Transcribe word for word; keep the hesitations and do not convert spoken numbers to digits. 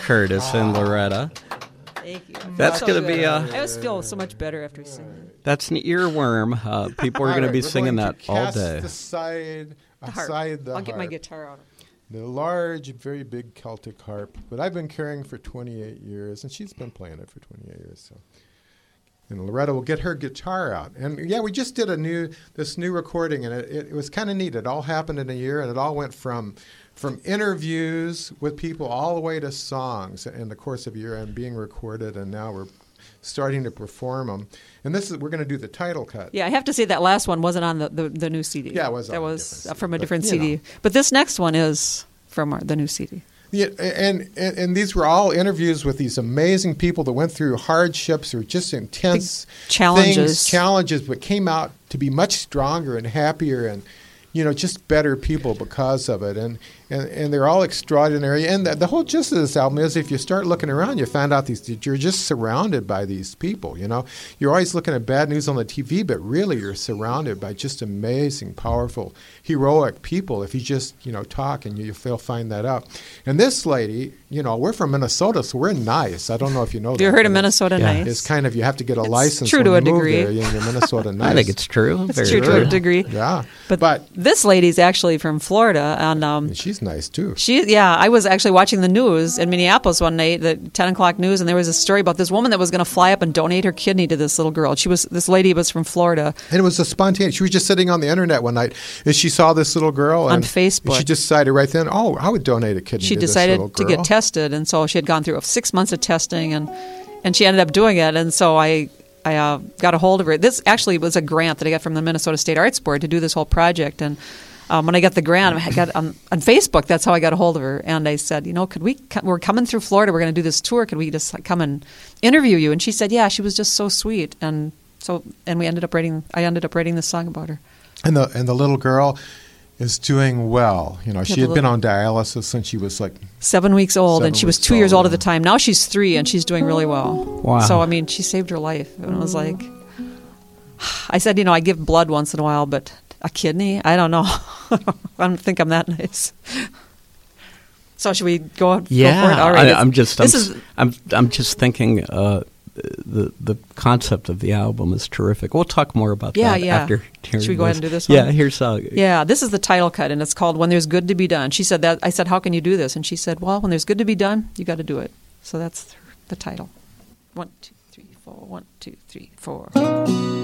Curtis and Loretta. Thank you. That's So going to good. be a... I always feel so much better after we sing it. That's an earworm. Uh, people are All going to right, be we're singing going that to all cast day. Aside, The harp. aside the I'll get my harp. guitar out. The large, very big Celtic harp that I've been carrying for twenty-eight years, and she's been playing it for twenty-eight years. So, and Loretta will get her guitar out. And yeah, we just did a new this new recording, and it, it, it was kind of neat. It all happened in a year, and it all went from from interviews with people all the way to songs in the course of a year, and being recorded, and now we're starting to perform them. And this is we're going to do the title cut. Yeah, I have to say that last one wasn't on the, the, the new C D. Yeah, it was That on a was different C D, from a but, different you C D. know. But this next one is from our, the new C D. Yeah, and, and and these were all interviews with these amazing people that went through hardships or just intense Big challenges. things, challenges, but came out to be much stronger and happier and, you know, just better people because of it. And and, and they're all extraordinary. And the, the whole gist of this album is if you start looking around, you find out these you're just surrounded by these people, you know. You're always looking at bad news on the T V, but really you're surrounded by just amazing, powerful, heroic people if you just, you know, talk and you, you'll find that out. And this lady, you know, we're from Minnesota, so we're nice. I don't know if you know Have that. you heard of but it's- Minnesota Yeah. Nice? It's kind of, you have to get a It's license true when to you a move degree. there. You're in Minnesota Nice. I think it's true. It's Very true to a true. degree. Yeah. But, But this lady's actually from Florida, and um, and she's nice too. she, yeah, I was actually watching the news in Minneapolis one night, the ten o'clock news, and there was a story about this woman that was going to fly up and donate her kidney to this little girl. She was this lady was from Florida. And it was a spontaneous. She was just sitting on the internet one night, and she saw this little girl On and Facebook. She just decided right then, oh, I would donate a kidney. She to decided this little to girl. get tested, and so she had gone through six months of testing, and and she ended up doing it. And so I I uh, got a hold of her. This actually was a grant that I got from the Minnesota State Arts Board to do this whole project. And um, when I got the grant, I got on, on Facebook. That's how I got a hold of her. And I said, you know, could we? co- We're coming through Florida. We're going to do this tour. Could we just like, come and interview you? And she said, yeah. She was just so sweet. And so and we ended up writing. I ended up writing this song about her. And the and the little girl is doing well. You know, she the had been little- on dialysis since she was like. Seven weeks old, Seven and she was weeks two years old, old at the yeah. time. Now she's three, and she's doing really well. Wow. So I mean, she saved her life, and it was like, I said, you know, I give blood once in a while, but a kidney, I don't know. I don't think I'm that nice. So should we go, go Yeah, for it? All right. I, I'm just. I'm, This s- is I'm. I'm just thinking. Uh, the the concept of the album is terrific. We'll talk more about Yeah, that yeah. after hearing Should we go ahead this. and do this Yeah, one? here's uh, yeah. This is the title cut, and it's called "When There's Good to Be Done." She said that. I said, "How can you do this?" And she said, "Well, when there's good to be done, you got to do it." So that's the title. One, two, three, four. One, two, three, four.